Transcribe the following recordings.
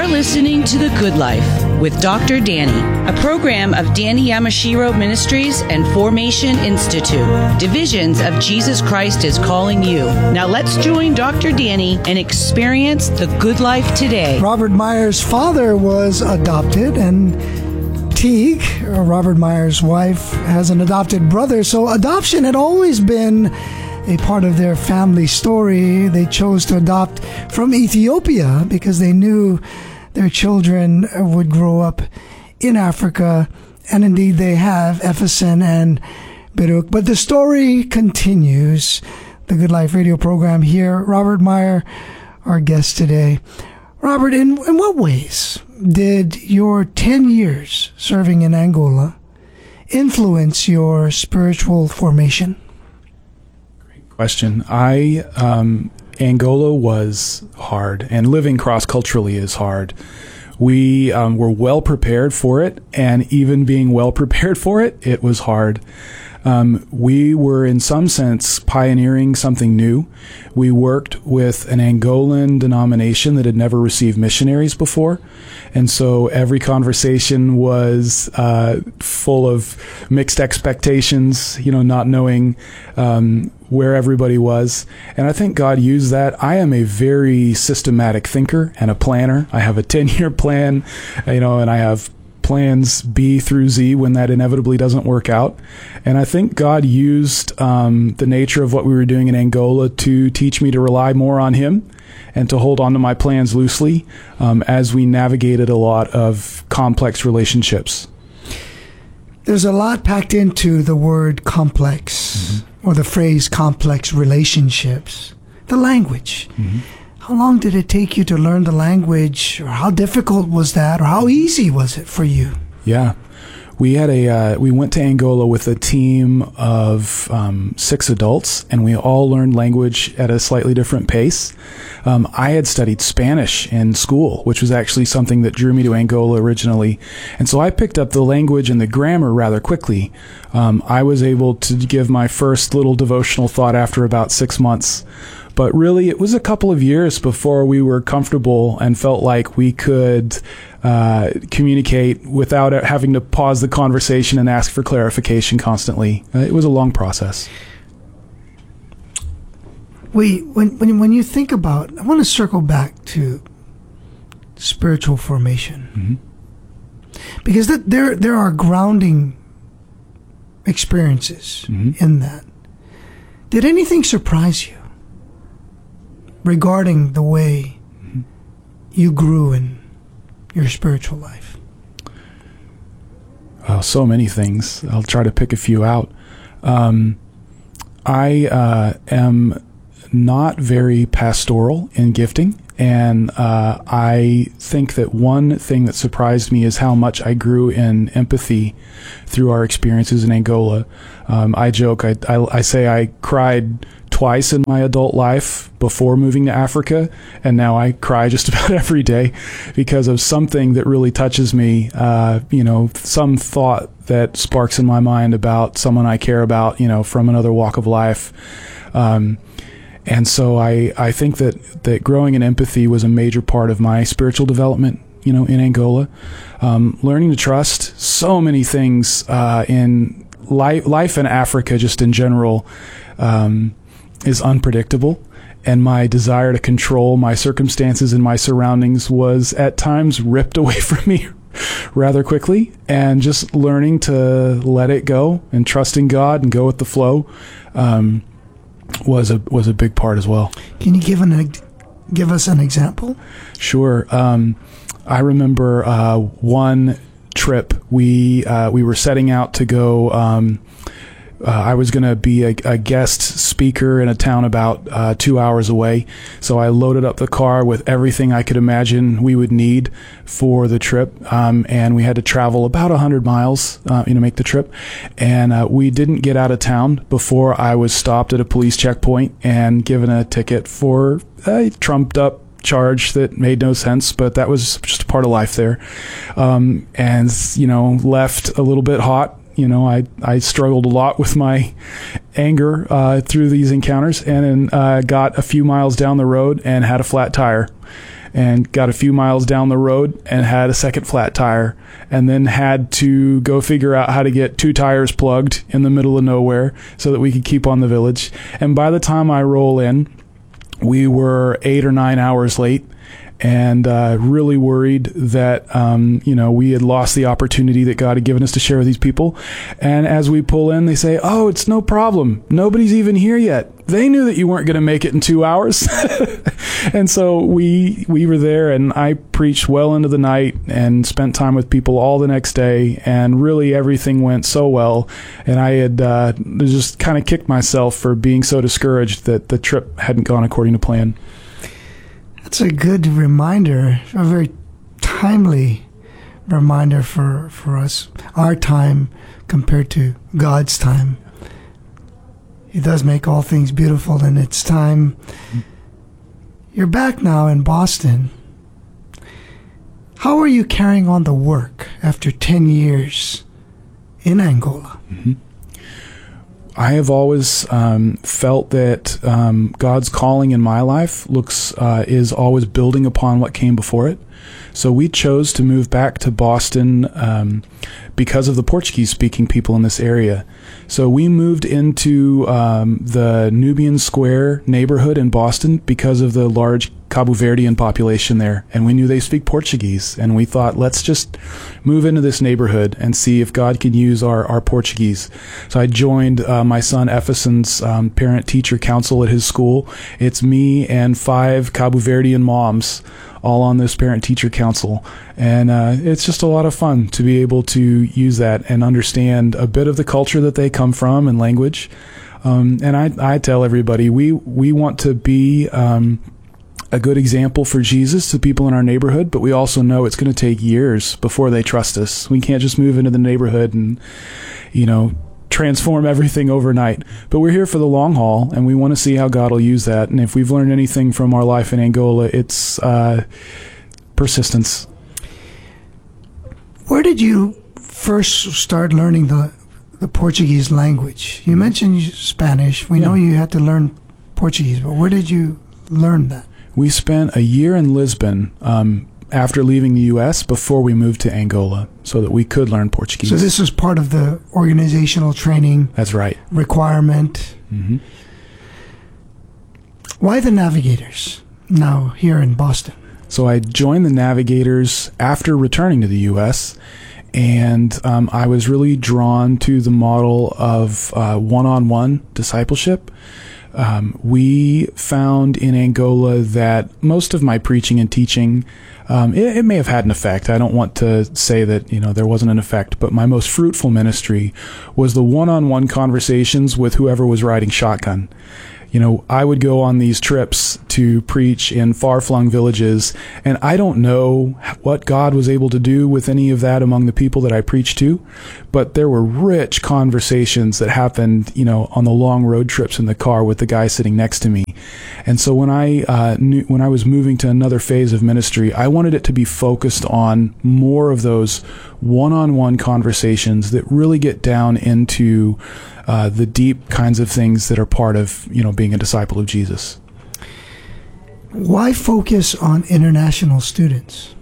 listening to The Good Life with Dr. Danny, a program of Danny Yamashiro Ministries and Formation Institute. Divisions of Jesus Christ is calling you. Now let's join Dr. Danny and experience the good life today. Robert Meyer's father was adopted, and Teague, Robert Meyer's wife, has an adopted brother. So adoption had always been a part of their family story. They chose to adopt from Ethiopia because they knew their children would grow up in Africa, and indeed they have, Epheson and Baruch. But the story continues. The Good Life radio program here. Robert Meyer, our guest today. Robert, in what ways did your 10 years serving in Angola influence your spiritual formation? Great question. Angola was hard, and living cross-culturally is hard. We were well prepared for it, and even being well prepared for it, it was hard. We were, in some sense, pioneering something new. We worked with an Angolan denomination that had never received missionaries before. And so every conversation was full of mixed expectations, not knowing where everybody was. And I think God used that. I am a very systematic thinker and a planner. I have a 10-year plan, and I have plans B through Z when that inevitably doesn't work out. And I think God used the nature of what we were doing in Angola to teach me to rely more on Him and to hold on to my plans loosely as we navigated a lot of complex relationships. There's a lot packed into the word complex, or the phrase complex relationships. The language. How long did it take you to learn the language, or how difficult was that, or how easy was it for you? Yeah. We went to Angola with a team of 6 adults, and we all learned language at a slightly different pace. I had studied Spanish in school, which was actually something that drew me to Angola originally. And so I picked up the language and the grammar rather quickly. I was able to give my first little devotional thought after about 6 months. But really, it was a couple of years before we were comfortable and felt like we could communicate without having to pause the conversation and ask for clarification constantly. It was a long process. When you think about, I want to circle back to spiritual formation, because there are grounding experiences in that. Did anything surprise you regarding the way you grew in your spiritual life? So many things. I'll try to pick a few out. I am not very pastoral in gifting, and I think that one thing that surprised me is how much I grew in empathy through our experiences in Angola. I joke, I say I cried twice in my adult life before moving to Africa, and now I cry just about every day because of something that really touches me, some thought that sparks in my mind about someone I care about, from another walk of life. And so I think that growing in empathy was a major part of my spiritual development, in Angola. Learning to trust. So many things in life in Africa, just in general, is unpredictable. And my desire to control my circumstances and my surroundings was at times ripped away from me rather quickly. And just learning to let it go and trusting God and go with the flow was a big part as well. Can you give us an example? Sure. I remember one trip we were setting out to go. I was going to be a guest speaker in a town about 2 hours away. So I loaded up the car with everything I could imagine we would need for the trip. And we had to travel about 100 miles, make the trip. And we didn't get out of town before I was stopped at a police checkpoint and given a ticket for a trumped up charge that made no sense, but that was just part of life there. And left a little bit hot. I struggled a lot with my anger through these encounters, and then got a few miles down the road and had a flat tire. and got a few miles down the road and had a second flat tire, and then had to go figure out how to get 2 tires plugged in the middle of nowhere so that we could keep on the village. And by the time I roll in, we were 8 or 9 hours late, and really worried that we had lost the opportunity that God had given us to share with these people. And as we pull in, they say, "Oh, it's no problem. Nobody's even here yet. They knew that you weren't going to make it in 2 hours." And so we were there, and I preached well into the night and spent time with people all the next day, and really everything went so well. And I had just kind of kicked myself for being so discouraged that the trip hadn't gone according to plan. That's a good reminder, a very timely reminder for us, our time compared to God's time. He does make all things beautiful in its time. You're back now in Boston. How are you carrying on the work after 10 years in Angola? Mm-hmm. I have always felt that God's calling in my life is always building upon what came before it. So we chose to move back to Boston because of the Portuguese-speaking people in this area. So we moved into the Nubian Square neighborhood in Boston because of the large Cabo Verdean population there, and we knew they speak Portuguese, and we thought, let's just move into this neighborhood and see if God can use our Portuguese. So I joined my son Ephesen's parent-teacher council at his school. It's me and 5 Cabo Verdean moms all on this parent-teacher council, and it's just a lot of fun to be able to use that and understand a bit of the culture that they come from and language. And I tell everybody, we want to be a good example for Jesus to people in our neighborhood, but we also know it's going to take years before they trust us. We can't just move into the neighborhood and, transform everything overnight. But we're here for the long haul, and we want to see how God will use that. And if we've learned anything from our life in Angola, it's persistence. Where did you first start learning the Portuguese language? You mentioned Spanish. We know you had to learn Portuguese, but where did you learn that? We spent a year in Lisbon after leaving the U.S. before we moved to Angola so that we could learn Portuguese. So this was part of the organizational training. That's right. Requirement. Mm-hmm. Why the Navigators now here in Boston? So I joined the Navigators after returning to the U.S., and I was really drawn to the model of one-on-one discipleship. We found in Angola that most of my preaching and teaching, it may have had an effect. I don't want to say that, there wasn't an effect, but my most fruitful ministry was the one-on-one conversations with whoever was riding shotgun. I would go on these trips to preach in far-flung villages, and I don't know what God was able to do with any of that among the people that I preached to, but there were rich conversations that happened, on the long road trips in the car with the guy sitting next to me. And so when I was moving to another phase of ministry, I wanted it to be focused on more of those one-on-one conversations that really get down into the deep kinds of things that are part of, being a disciple of Jesus. Why focus on international students?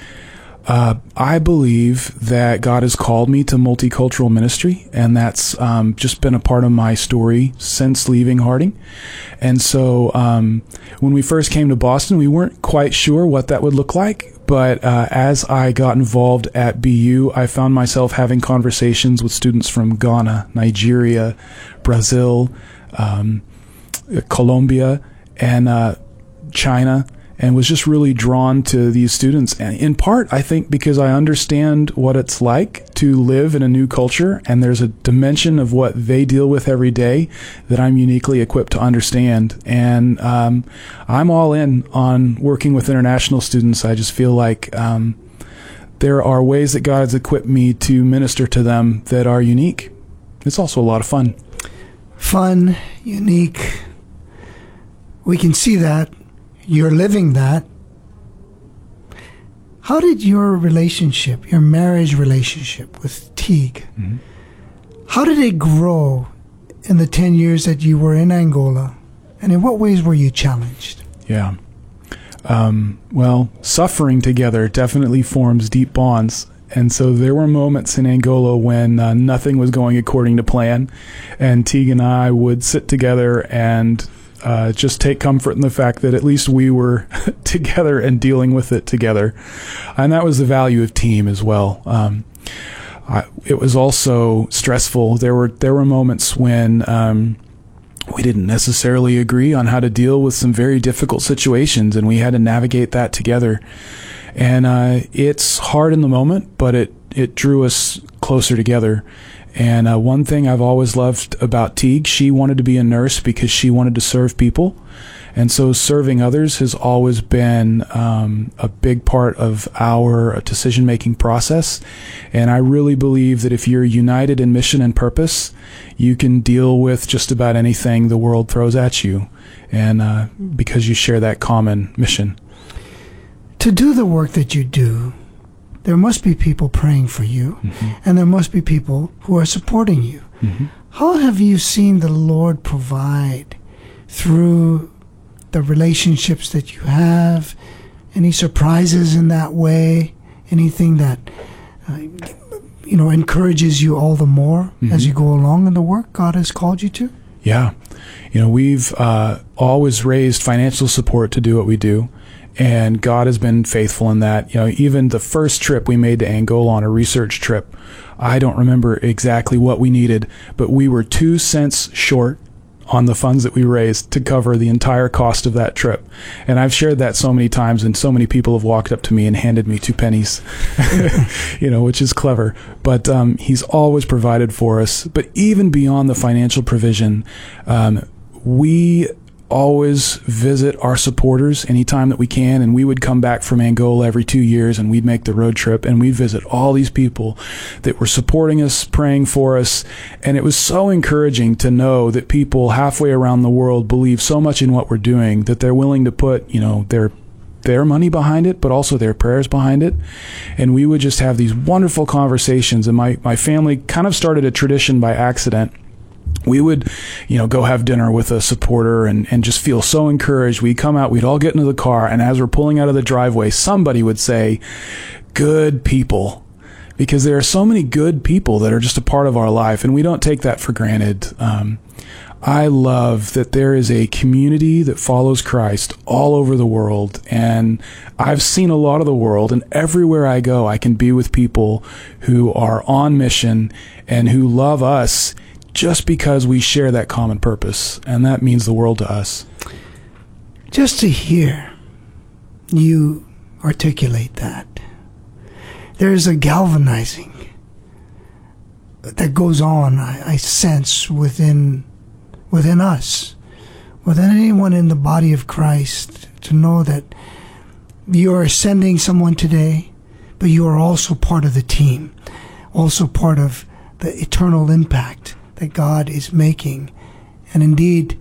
I believe that God has called me to multicultural ministry, and that's just been a part of my story since leaving Harding. And so when we first came to Boston, we weren't quite sure what that would look like. But as I got involved at BU, I found myself having conversations with students from Ghana, Nigeria, Brazil, Colombia, and China, and was just really drawn to these students. And in part, I think, because I understand what it's like to live in a new culture, and there's a dimension of what they deal with every day that I'm uniquely equipped to understand. And I'm all in on working with international students. I just feel like there are ways that God has equipped me to minister to them that are unique. It's also a lot of fun. Fun, unique. We can see that. You're living that. How did your marriage relationship with Teague, how did it grow in the 10 years that you were in Angola? And in what ways were you challenged? Yeah. suffering together definitely forms deep bonds. And so there were moments in Angola when nothing was going according to plan, and Teague and I would sit together and just take comfort in the fact that at least we were together and dealing with it together. And that was the value of team as well. It was also stressful. There were moments when we didn't necessarily agree on how to deal with some very difficult situations, and we had to navigate that together. And it's hard in the moment, but it drew us closer together. And one thing I've always loved about Teague, she wanted to be a nurse because she wanted to serve people. And so serving others has always been a big part of our decision-making process. And I really believe that if you're united in mission and purpose, you can deal with just about anything the world throws at you, and because you share that common mission. To do the work that you do, there must be people praying for you, and there must be people who are supporting you. How have you seen the Lord provide through the relationships that you have? Any surprises in that way? Anything that encourages you all the more as you go along in the work God has called you to? Yeah. We've always raised financial support to do what we do. And God has been faithful in that. Even the first trip we made to Angola on a research trip, I don't remember exactly what we needed, but we were 2 cents short on the funds that we raised to cover the entire cost of that trip. And I've shared that so many times, and so many people have walked up to me and handed me 2 pennies, which is clever. But he's always provided for us. But even beyond the financial provision, we always visit our supporters anytime that we can, and we would come back from Angola every 2 years, and we'd make the road trip, and we'd visit all these people that were supporting us, praying for us. And it was so encouraging to know that people halfway around the world believe so much in what we're doing that they're willing to put their money behind it, but also their prayers behind it. And we would just have these wonderful conversations, and my family kind of started a tradition by accident. We would, go have dinner with a supporter and just feel so encouraged. We'd come out, we'd all get into the car, and as we're pulling out of the driveway, somebody would say, "Good people," because there are so many good people that are just a part of our life, and we don't take that for granted. I love that there is a community that follows Christ all over the world, and I've seen a lot of the world, and everywhere I go, I can be with people who are on mission and who love us just because we share that common purpose, and that means the world to us. Just to hear you articulate that, there's a galvanizing that goes on, I sense, within us, within anyone in the body of Christ, to know that you are sending someone today, but you are also part of the team, also part of the eternal impact that God is making. And indeed,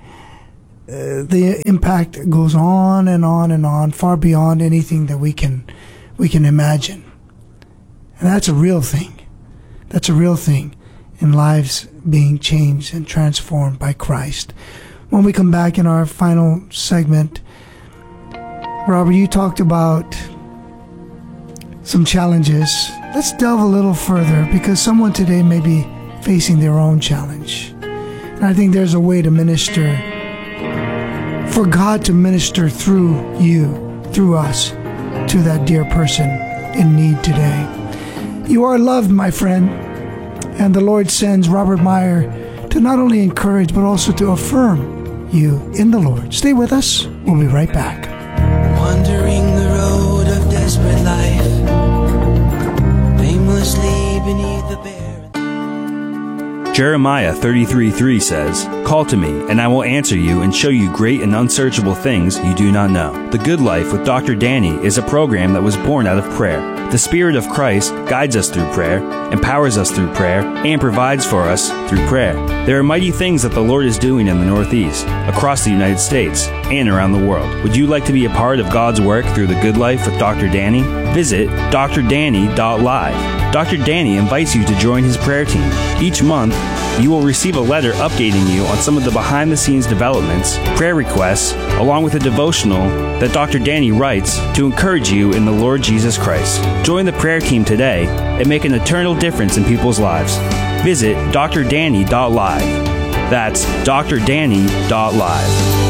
the impact goes on and on and on, far beyond anything that we can imagine. And that's a real thing. That's a real thing in lives being changed and transformed by Christ. When we come back in our final segment, Robert, you talked about some challenges. Let's delve a little further, because someone today may be facing their own challenge. And I think there's a way to minister, for God to minister through you, through us, to that dear person in need today. You are loved, my friend, and the Lord sends Robert Meyer to not only encourage, but also to affirm you in the Lord. Stay with us. We'll be right back. Wandering the road of desperate life, aimlessly beneath the bare. Jeremiah 33:3 says, "Call to me, and I will answer you and show you great and unsearchable things you do not know." The Good Life with Dr. Danny is a program that was born out of prayer. The Spirit of Christ guides us through prayer, empowers us through prayer, and provides for us through prayer. There are mighty things that the Lord is doing in the Northeast, across the United States, and around the world. Would you like to be a part of God's work through The Good Life with Dr. Danny? visit drdanny.live. Dr. Danny invites you to join his prayer team. Each month, you will receive a letter updating you on some of the behind-the-scenes developments, prayer requests, along with a devotional that Dr. Danny writes to encourage you in the Lord Jesus Christ. Join the prayer team today and make an eternal difference in people's lives. Visit drdanny.live. That's drdanny.live.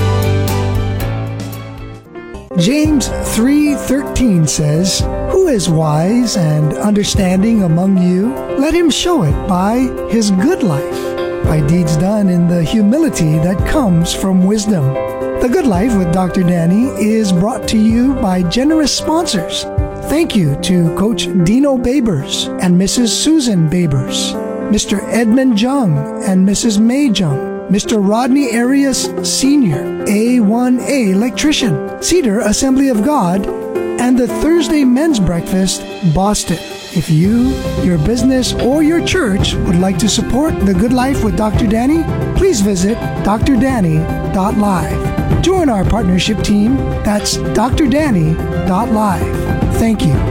James 3:13 says, "Who is wise and understanding among you? Let him show it by his good life, by deeds done in the humility that comes from wisdom." The Good Life with Dr. Danny is brought to you by generous sponsors. Thank you to Coach Dino Babers and Mrs. Susan Babers, Mr. Edmund Jung and Mrs. May Jung, Mr. Rodney Arias Sr., A1A Electrician, Cedar Assembly of God, and the Thursday Men's Breakfast, Boston. If you, your business, or your church would like to support The Good Life with Dr. Danny, please visit drdanny.live. Join our partnership team. That's drdanny.live. Thank you.